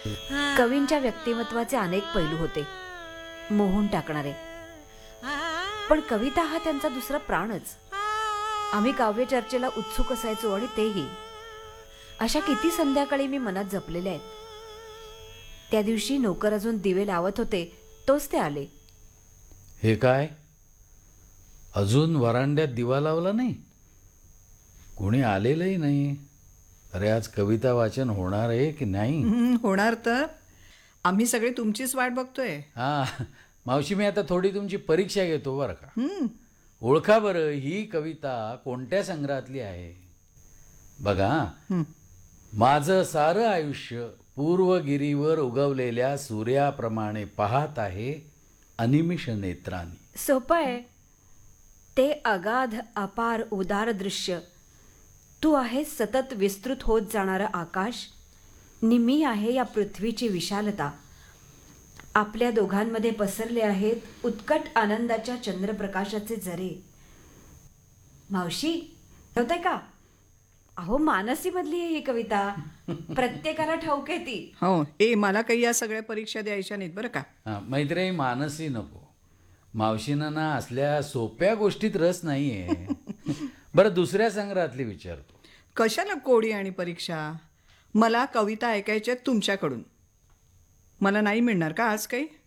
कवींच्या व्यक्तिमत्वाचे अनेक पैलू होते, मोहून टाकणारे. पण कविता हा त्यांचा दुसरा प्राणच. आम्ही काव्य चर्चेला उत्सुक असायचो आणि तेही अशा किती संध्याकाळी मी मनात जपलेल्या आहेत. त्या दिवशी नोकर अजून दिवे लावत होते, तोच ते आले. हे काय, अजून वरांड्यात दिवा लावला नाही? कोणी आलेलंही नाही. अरे आज कविता वाचन होणार आहे की नाही? होणार तर. आम्ही सगळे तुमचीच वाट बघतोय. हां मावशी, मी आता थोडी तुमची परीक्षा घेतो बरं का. ओळखा बरं ही कविता कोणत्या संग्रहातली आहे. बघा, माझं सारं आयुष्य पूर्वगिरीवर उगवलेल्या सूर्याप्रमाणे पाहत आहे अनिमिष नेत्रांनी. सोपं आहे. ते अगाध अपार उदार दृश्य. तू आहेस सतत विस्तृत होत जाणारं आकाश, नि मी आहे या पृथ्वीची विशालता. आपल्या दोघांमध्ये पसरले आहेत उत्कट आनंदाच्या चंद्रप्रकाशाचे झरे. मावशी, होतंय का? अहो, मानसी मधली आहे ही कविता. प्रत्येकाला ठाऊक आहे ती. हो, मला काही या सगळ्या परीक्षा द्यायच्या नाहीत बरं का. हां मैत्रिणी, मानसी नको. मावशींना ना असल्या सोप्या गोष्टीत रस नाही आहे. बरं दुसऱ्या संग्रहातली विचारतो. कशाला कोडी आणि परीक्षा? मला कविता ऐकायच्या तुमच्याकडून. मला नाही मिळणार का आज काही?